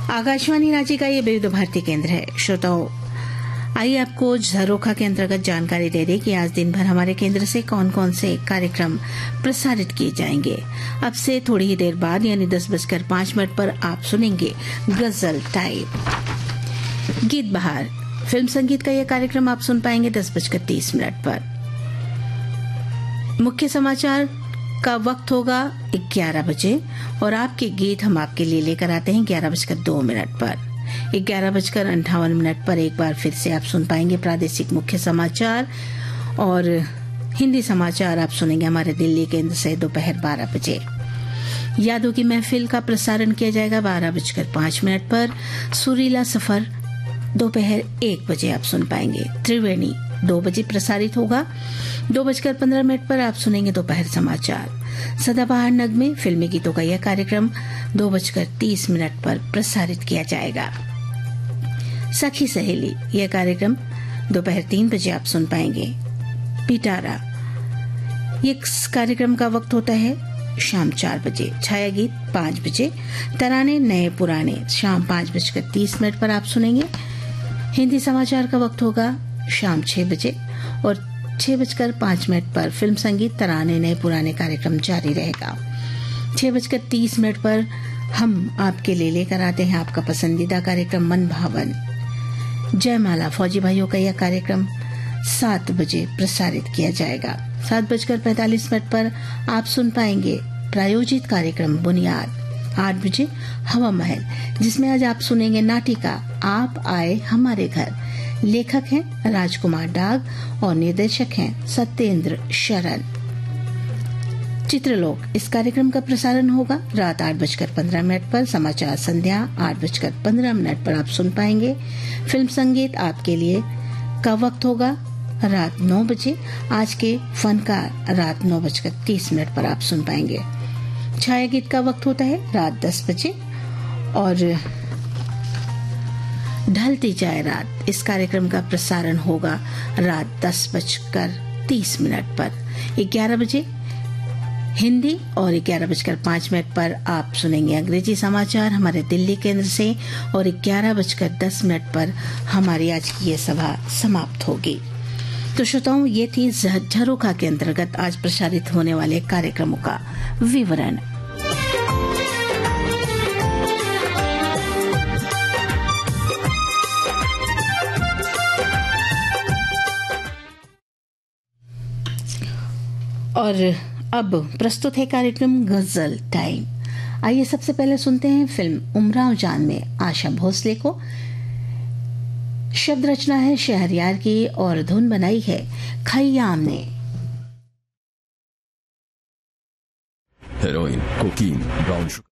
आकाशवाणी रांची का ये विविध भारती केंद्र है। श्रोताओं, आइए आपको झरोखा के अंतर्गत जानकारी दे दें कि आज दिन भर हमारे केंद्र से कौन कौन से कार्यक्रम प्रसारित किए जाएंगे। अब से थोड़ी ही देर बाद यानी 10:05 पर आप सुनेंगे गजल टाइम। गीत बहार फिल्म संगीत का यह कार्यक्रम आप सुन पाएंगे 10:30 पर। मुख्य समाचार का वक्त होगा 11 बजे और आपके गीत हम आपके लिए लेकर आते हैं 11:02 पर। 11:58 पर एक बार फिर से आप सुन पाएंगे प्रादेशिक मुख्य समाचार और हिंदी समाचार आप सुनेंगे हमारे दिल्ली केंद्र से दोपहर 12 बजे। यादों की महफिल का प्रसारण किया जाएगा 12:05 पर। सुरीला सफर दोपहर 1 बजे आप सुन पाएंगे। त्रिवेणी 2 बजे प्रसारित होगा। 2:15 पर आप सुनेंगे दोपहर समाचार। सदाबहार नगमे फिल्मी गीतों का यह कार्यक्रम 2:30 पर प्रसारित किया जाएगा। सखी सहेली यह कार्यक्रम दोपहर 3 बजे आप सुन पाएंगे। पिटारा इस कार्यक्रम का वक्त होता है शाम 4 बजे। छाया गीत 5 बजे। तराने नए पुराने शाम 5:30 पर आप सुनेंगे। हिंदी समाचार का वक्त होगा शाम 6 बजे और 6:05 पर फिल्म संगीत तराने नए पुराने कार्यक्रम जारी रहेगा। 6:30 पर हम आपके लिए लेकर आते हैं आपका पसंदीदा कार्यक्रम मन भावन। जयमाला फौजी भाइयों का यह कार्यक्रम 7 बजे प्रसारित किया जाएगा। 7:45 पर आप सुन पाएंगे प्रायोजित कार्यक्रम बुनियाद। 8 बजे हवा महल, जिसमें आज आप सुनेंगे नाटिका आप आए हमारे घर। लेखक हैं राजकुमार डाग और निर्देशक हैं सत्येंद्र शरण। चित्रलोक इस कार्यक्रम का प्रसारण होगा रात 8:15 पर। समाचार संध्या 8:15 पर आप सुन पाएंगे। फिल्म संगीत आपके लिए का वक्त होगा रात 9 बजे। आज के फनकार रात 9:30 पर आप सुन पाएंगे। छाया गीत का वक्त होता है रात 10 बजे और ढलती जाए रात इस कार्यक्रम का प्रसारण होगा रात 10:30 पर। 11 बजे हिंदी और 11:05 पर आप सुनेंगे अंग्रेजी समाचार हमारे दिल्ली केंद्र से और 11:10 पर हमारी आज की ये सभा समाप्त होगी। तो श्रोताओं, ये थी झरोखा के अंतर्गत आज प्रसारित होने वाले कार्यक्रमों का विवरण। और अब प्रस्तुत है कार्यक्रम गजल टाइम। आइए सबसे पहले सुनते हैं फिल्म उमराव जान में आशा भोसले को। शब्द रचना है शहरयार की और धुन बनाई है खय्याम ने। Heroin, cocaine, brown sugar